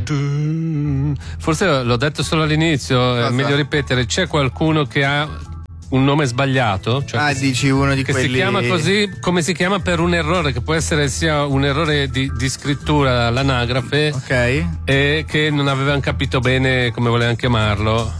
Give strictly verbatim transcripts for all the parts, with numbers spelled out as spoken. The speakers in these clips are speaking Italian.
Forse l'ho detto solo all'inizio, è meglio ripetere. C'è qualcuno che ha un nome sbagliato, cioè ah che, dici uno di che quelli si chiama così come si chiama per un errore, che può essere sia un errore di, di scrittura all'anagrafe, ok, e che non avevano capito bene come volevano chiamarlo.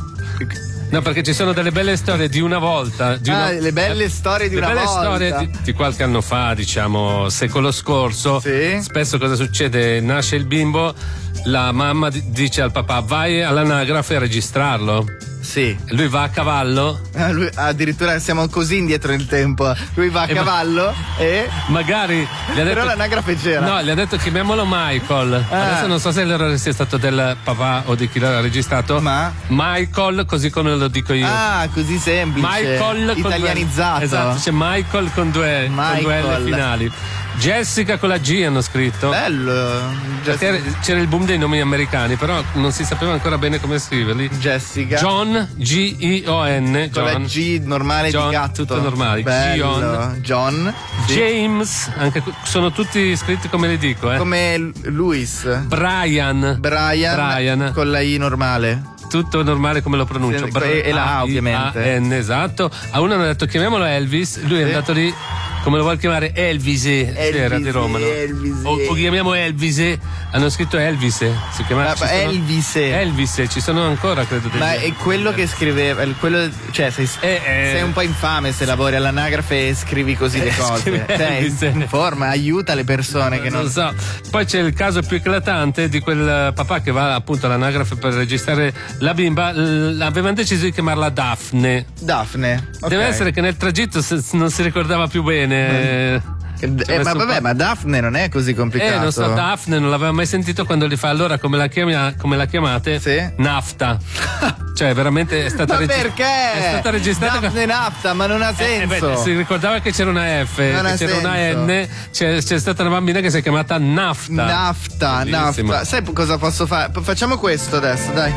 No, perché ci sono delle belle storie di una volta. Di una, ah, le belle storie di le una belle volta. storie di, di qualche anno fa, diciamo, secolo scorso. Sì. Spesso cosa succede? Nasce il bimbo, la mamma dice al papà: vai all'anagrafe a registrarlo. Sì. Lui va a cavallo. Ah, lui, addirittura siamo così indietro nel tempo. Lui va a e cavallo ma, e. Magari gli ha detto, però l'anagrafe c'era. No, gli ha detto chiamiamolo Michael. Ah. Adesso non so se l'errore sia stato del papà o di chi l'ha registrato. Ma Michael, così come lo dico io. Ah, così semplice. Michael italianizzato. Due, esatto, c'è Michael con due, con due L finali. Jessica con la G hanno scritto. Bello. Perché c'era il boom dei nomi americani, però non si sapeva ancora bene come scriverli. Jessica. John, G I O N. Con John. la G normale John, di gatto. tutto normale. Bello. John. John. Sì. James, anche sono tutti scritti come le dico, eh. Come Luis. Brian. Brian. Brian. Con la I normale. Tutto normale come lo pronuncio. Sì, e la A ovviamente. N, esatto. A uno hanno detto chiamiamolo Elvis, lui sì. È andato lì. Come lo vuol chiamare? Elvise, Elvise era di Roma, no? Elvise. O, o chiamiamo Elvise, hanno scritto Elvise, si chiama ah, Elvise. Elvise, ci sono ancora, credo. Ma è quello che scriveva, quello, cioè sei, eh, eh, sei un po' infame se lavori all'anagrafe e scrivi così le cose. Cioè, informa, aiuta le persone che non... non so. Poi c'è il caso più eclatante di quel papà che va appunto all'anagrafe per registrare la bimba, avevano deciso di chiamarla Daphne. Daphne. Okay. Deve essere che nel tragitto non si ricordava più bene. Eh, ma vabbè, ma Daphne non è così complicato. Eh, non so, Daphne non l'aveva mai sentito. Quando li fa, allora come la, chiama, come la chiamate? Sì. Nafta. Cioè, veramente è stata ma regi- perché? È stata registrata. Daphne Nafta, ma non ha senso. Eh, beh, si ricordava che c'era una F, non che c'era senso. una N. C'è, c'è stata una bambina che si è chiamata Nafta. Nafta, Bellissima. Nafta. Sai cosa posso fare? Facciamo questo adesso, dai.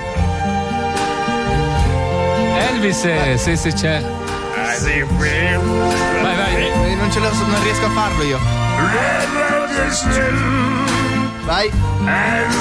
Elvis, eh, sì, sì, c'è. Vai, vai. Non, ce lo, non riesco a farlo io. Vai.